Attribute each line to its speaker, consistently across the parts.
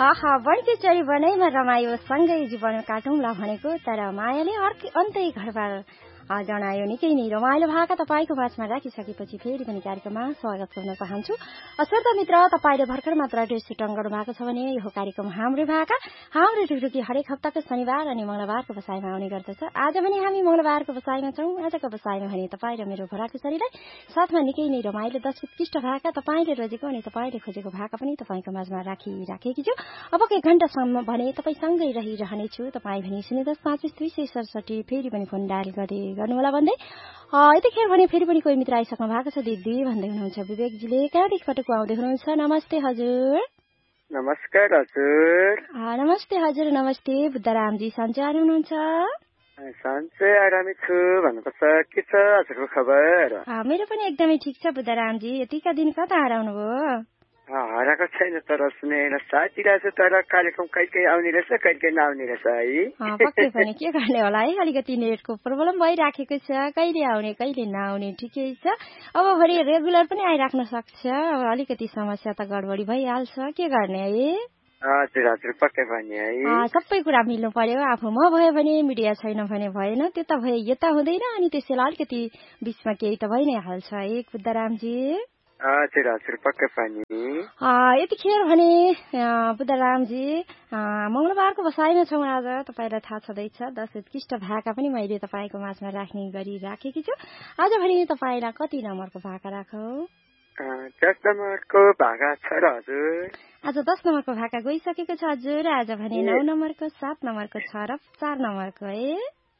Speaker 1: आहा बढ्ती चरी बनैमा रमायो सँगै जीवन काटौँला भनेको तर मायाले अन्तै घरबार जनायो। निकै नै रमाइलो भाका तपाईँको माझमा राखिसकेपछि फेरि पनि कार्यक्रममा स्वागत गर्न चाहन्छु। श्रोता मित्र, तपाईँले भर्खर मात्र रेडियो सेट अन गर्नु भएको छ भने यो कार्यक्रम हाम्रो भाका हाम्रो ढुकढुकी हरेक हप्ताको शनिबार अनि मंगलबारको बसाइमा आउने गर्दछ। आज पनि हामी मंगलबारको बसाइमा छौँ। आजको बसाइमा भने तपाईँ र मेरो भराकुसरीलाई साथमा निकै नै रमाइलो 10 उत्कृष्ट भाका तपाईँले रोजेको अनि तपाईँले खोजेको भाका पनि तपाईँको माझमा राखिराखेकी छु। अबको 1 घण्टासम्म भने तपाईँसँगै रहिरहनेछु। तपाईँ भने 010-25-267 फेरि पनि फोन डायल गर्नुहोला भन्दै यतिखेर भने फेरि पनि कोही मित्र आइसक्नु भएको छ। दिदी भन्दै हुनुहुन्छ विवेकजीले कहाँदेखिबाट आउँदै हुनुहुन्छ। नमस्ते हजुर।
Speaker 2: नमस्कार हजुर।
Speaker 1: नमस्ते हजुर। नमस्ते बुद्धरामजी, सन्चै हुनुहुन्छ?
Speaker 2: सन्चै आरामै छु भन्नुपर्छ। के छ हजुरको खबर?
Speaker 1: मेरो पनि एकदमै ठिक छ बुद्धरामजी। यतिका दिन कता हराउनु भयो?
Speaker 2: हराएको छैन, तर सुनेन साथिरहेको छु, तर कार्यक्रम कहिले आउने रहेछ कहिले नआउने रहेछ है।
Speaker 1: पक्कै पनि के गर्ने होला है, अलिकति नेटको प्रब्लम भइराखेको छ। कहिले आउने कहिले नआउने ठिकै छ। अब भरे रेगुलर पनि आइराख्न सक्छ। अब अलिकति समस्या त गडबडी भइहाल्छ, के गर्ने है।
Speaker 2: हजुर हजुर, पक्कै पनि है।
Speaker 1: सबै कुरा मिल्नु पर्यो। आफूमा भयो भने मिडिया छैन भने भएन, त्यता भए यता हुँदैन, अनि त्यसैले अलिकति बिचमा केही त भइ नै हाल्छ है बुद्धरामजी।
Speaker 2: हजुर हजुर, पक्कै पनि।
Speaker 1: यतिखेर भने बुद्धरामजी मंगलबारको बसाइमा छौँ आज। तपाईँलाई थाहा छँदैछ 10 उत्कृष्ट भाका पनि मैले तपाईँको माझमा राख्ने गरिराखेकी छु। आज भने तपाईँलाई कति नम्बरको भाका राखौ?
Speaker 2: 10 नम्बरको भाका छ र हजुर।
Speaker 1: आज 10 नम्बरको भाका गइसकेको छ हजुर। आज भने 9 नम्बरको, 7 नम्बरको छ र 4 नम्बरको है।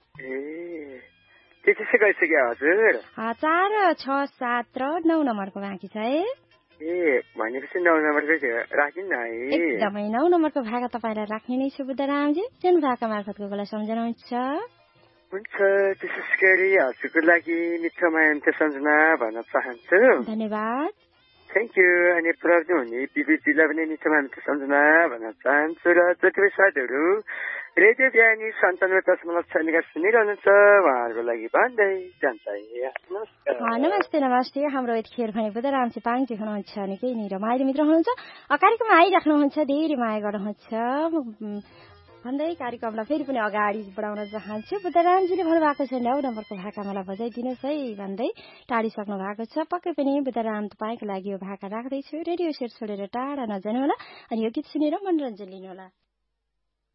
Speaker 2: त्यसै गइसक्यो हजुर।
Speaker 1: 4, 6, 7 र 9 नम्बरको बाँकी छ है।
Speaker 2: भनेपछि 9 नम्बरको राखिन् न है।
Speaker 1: एकदमै 9 नम्बरको भाका तपाईँलाई राख्ने नै छु बुद्धरामजी। जुन भाका मार्फत कोलाई सम्झनुहुन्छ?
Speaker 2: हुन्छ, विशेष गरी हजुरको लागि मिठो माया मिठो सम्झना भन्न चाहन्छु।
Speaker 1: धन्यवाद।
Speaker 2: Thank you. अनि प्रब्लम हुने विवेकजीलाई पनि मिठो माया मिठो सम्झना भन्न चाहन्छु। र जति पनि साथीहरू रेडियो बिहानी 97.6 मेगा सुनिरहनुहुन्छ उहाँहरूको लागि भन्दै जान्छ। नमस्कार।
Speaker 1: नमस्ते नमस्ते। हाम्रो यतिखेर भने बुद्धरामजी पाङ्जे हुनुहुन्छ, निकै नै रमाइलो मित्र हुनुहुन्छ। कार्यक्रममा आइराख्नुहुन्छ, धेरै माया गर्नुहुन्छ भन्दै कार्यक्रमलाई फेरि पनि अगाडि बढाउन चाहन्छु। बुद्धरामजीले भन्नुभएको छ 9 नम्बरको भाका मलाई बजाइदिनुहोस् है भन्दै टाढिसक्नु भएको छ। पक्कै पनि बुद्धराम तपाईँको लागि यो भाका राख्दैछु। रेडियो सेट छोडेर टाढा नजानुहोला अनि यो गीत सुनेर मनोरञ्जन लिनुहोला।